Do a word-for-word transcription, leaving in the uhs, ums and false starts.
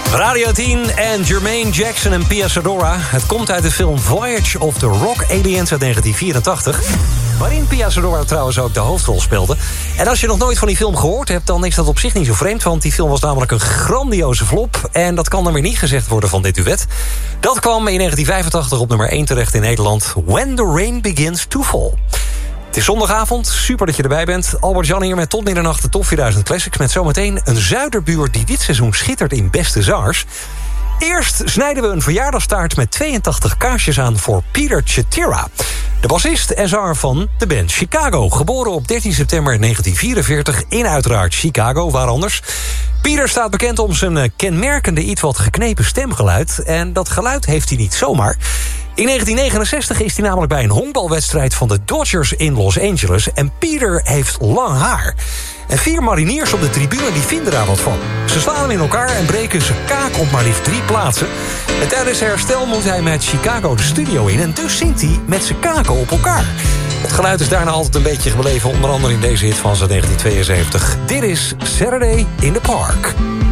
Radio tien en Jermaine Jackson en Pia Zadora. Het komt uit de film Voyage of the Rock Aliens uit negentien vierentachtig... waarin Pia Zadora trouwens ook de hoofdrol speelde. En als je nog nooit van die film gehoord hebt, dan is dat op zich niet zo vreemd, want die film was namelijk een grandioze flop. En dat kan dan weer niet gezegd worden van dit duet. Dat kwam in negentien vijfentachtig op nummer één terecht in Nederland. When the Rain Begins to Fall. Het is zondagavond, super dat je erbij bent. Albert-Jan hier met tot middernacht de Top vierduizend Classics... met zometeen een zuiderbuur die dit seizoen schittert in beste zangers. Eerst snijden we een verjaardagstaart met tweeëntachtig kaarsjes aan voor Peter Cetera. De bassist en zanger van de band Chicago. Geboren op dertien september negentien vierenveertig in uiteraard Chicago, waar anders. Peter staat bekend om zijn kenmerkende iets wat geknepen stemgeluid. En dat geluid heeft hij niet zomaar. In negentien negenenzestig is hij namelijk bij een honkbalwedstrijd van de Dodgers in Los Angeles. En Peter heeft lang haar. En vier mariniers op de tribune die vinden daar wat van. Ze slaan hem in elkaar en breken zijn kaak op maar liefst drie plaatsen. En tijdens herstel moet hij met Chicago de studio in. En dus zingt hij met zijn kaken op elkaar. Het geluid is daarna altijd een beetje gebleven. Onder andere in deze hit van zijn negentien tweeënzeventig. Dit is Saturday in the Park.